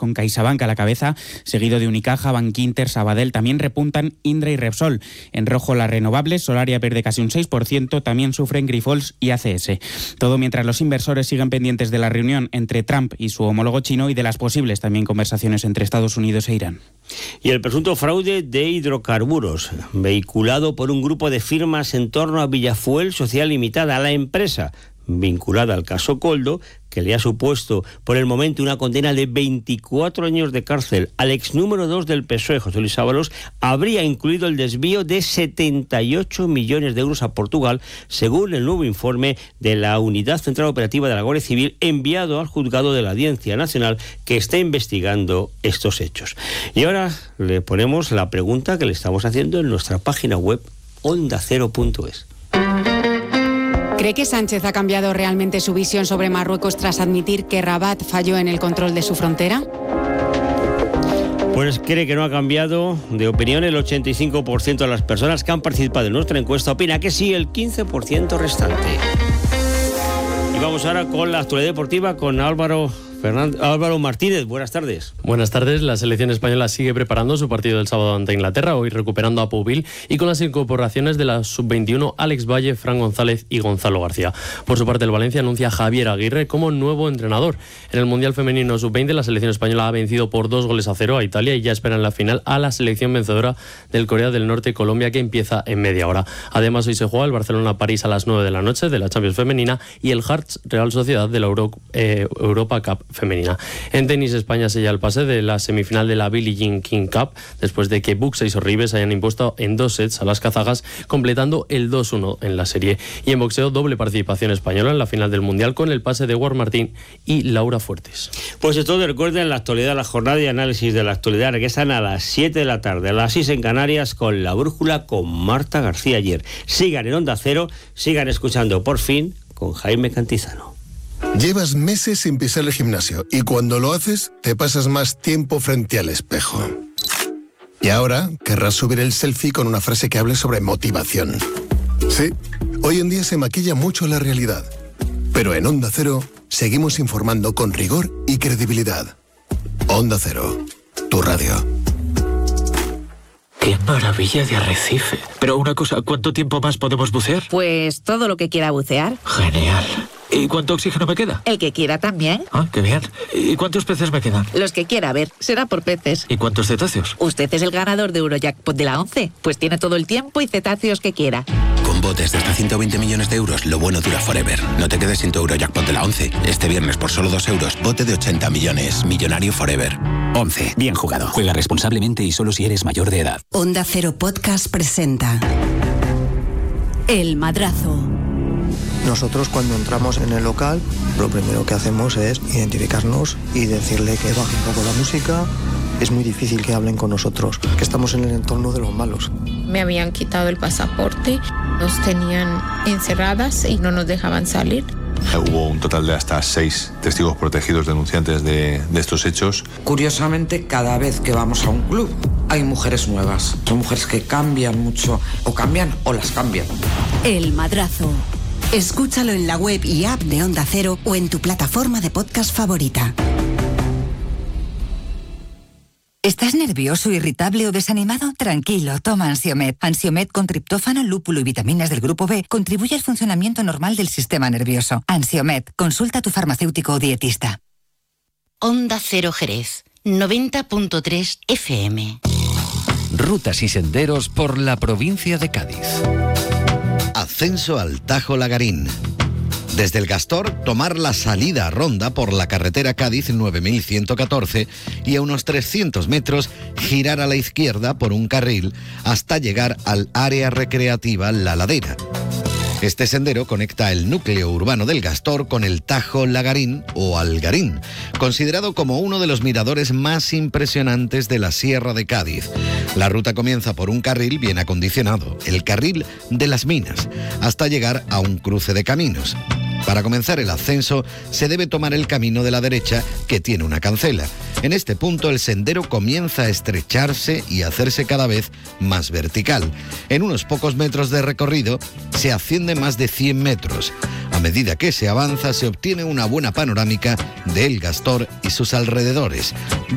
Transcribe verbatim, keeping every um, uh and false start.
con CaixaBank a la cabeza, seguido de Unicaja, Bankinter, Sabadell. También repuntan Indra y Repsol. En rojo las renovables, Solaria pierde casi un seis por ciento, también sufren Grifols y A C S. Todo mientras los inversores siguen pendientes de la reunión entre Trump y su homólogo chino y de las posibles también conversaciones entre Estados Unidos e Irán. Y el presunto fraude de hidrocarburos, vehiculado por un grupo de firmas en torno a Villafuel Sociedad Limitada, la empresa vinculada al caso Coldo, que le ha supuesto por el momento una condena de veinticuatro años de cárcel al ex número dos del P S O E, José Luis Ábalos, habría incluido el desvío de setenta y ocho millones de euros a Portugal, según el nuevo informe de la Unidad Central Operativa de la Guardia Civil enviado al juzgado de la Audiencia Nacional, que está investigando estos hechos. Y ahora le ponemos la pregunta que le estamos haciendo en nuestra página web onda cero punto es. ¿Cree que Sánchez ha cambiado realmente su visión sobre Marruecos tras admitir que Rabat falló en el control de su frontera? Pues cree que no ha cambiado de opinión el ochenta y cinco por ciento de las personas que han participado en nuestra encuesta. Opina que sí, el quince por ciento restante. Y vamos ahora con la actualidad deportiva con Álvaro Fernando, Álvaro Martínez, buenas tardes. Buenas tardes. La selección española sigue preparando su partido del sábado ante Inglaterra, hoy recuperando a Pubil y con las incorporaciones de la sub veintiuno Alex Valle, Fran González y Gonzalo García. Por su parte, el Valencia anuncia a Javier Aguirre como nuevo entrenador. En el Mundial Femenino sub veinte, la selección española ha vencido por dos goles a cero a Italia y ya espera en la final a la selección vencedora del Corea del Norte, Colombia, que empieza en media hora. Además, hoy se juega el Barcelona-París a las nueve de la noche de la Champions Femenina y el Hearts Real Sociedad de la Euro, eh, Europa Cup Femenina. En tenis, España sella el pase de la semifinal de la Billie Jean King Cup después de que Buxa y Sorribes hayan impuesto en dos sets a las kazajas, completando el dos uno en la serie. Y en boxeo, doble participación española en la final del Mundial con el pase de War Martín y Laura Fuertes. Pues es todo. Recuerden, la actualidad, la jornada de análisis de la actualidad regresan a las siete de la tarde, a las seis en Canarias, con La Brújula con Marta García Ayer. Sigan en Onda Cero, sigan escuchando Por Fin con Jaime Cantizano. Llevas meses sin pisar el gimnasio y cuando lo haces te pasas más tiempo frente al espejo. Y ahora querrás subir el selfie con una frase que hable sobre motivación. Sí, hoy en día se maquilla mucho la realidad, pero en Onda Cero seguimos informando con rigor y credibilidad. Onda Cero, tu radio. ¡Qué maravilla de arrecife! Pero una cosa, ¿cuánto tiempo más podemos bucear? Pues todo lo que quiera bucear. Genial. ¿Y cuánto oxígeno me queda? El que quiera también. Ah, qué bien. ¿Y cuántos peces me quedan? Los que quiera, a ver, será por peces. ¿Y cuántos cetáceos? Usted es el ganador de Eurojackpot de la once, pues tiene todo el tiempo y cetáceos que quiera. Con botes de hasta ciento veinte millones de euros, lo bueno dura forever. No te quedes sin tu Eurojackpot de la once. Este viernes por solo dos euros, bote de ochenta millones. Millonario forever. once. Bien jugado. Juega responsablemente y solo si eres mayor de edad. Onda Cero Podcast presenta El Madrazo. Nosotros cuando entramos en el local, lo primero que hacemos es identificarnos y decirle que baje un poco la música. Es muy difícil que hablen con nosotros, que estamos en el entorno de los malos. Me habían quitado el pasaporte, nos tenían encerradas y no nos dejaban salir. Hubo un total de hasta seis testigos protegidos denunciantes de, de estos hechos. Curiosamente, cada vez que vamos a un club hay mujeres nuevas. Son mujeres que cambian mucho, o cambian o las cambian. El Madrazo. Escúchalo en la web y app de Onda Cero o en tu plataforma de podcast favorita. ¿Estás nervioso, irritable o desanimado? Tranquilo, toma Ansiomed. Ansiomed con triptófano, lúpulo y vitaminas del grupo B contribuye al funcionamiento normal del sistema nervioso. Ansiomed, consulta a tu farmacéutico o dietista. Onda Cero Jerez, noventa punto tres F M. Rutas y senderos por la provincia de Cádiz. Ascenso al Tajo Lagarín. Desde el Gastor, tomar la salida a Ronda por la carretera Cádiz nueve mil ciento catorce y a unos trescientos metros girar a la izquierda por un carril hasta llegar al área recreativa La Ladera. Este sendero conecta el núcleo urbano del Gastor con el Tajo Lagarín o Algarín, considerado como uno de los miradores más impresionantes de la Sierra de Cádiz. La ruta comienza por un carril bien acondicionado, el carril de las Minas, hasta llegar a un cruce de caminos. Para comenzar el ascenso se debe tomar el camino de la derecha, que tiene una cancela. En este punto el sendero comienza a estrecharse y a hacerse cada vez más vertical. En unos pocos metros de recorrido se asciende más de cien metros. A medida que se avanza se obtiene una buena panorámica de El Gastor y sus alrededores.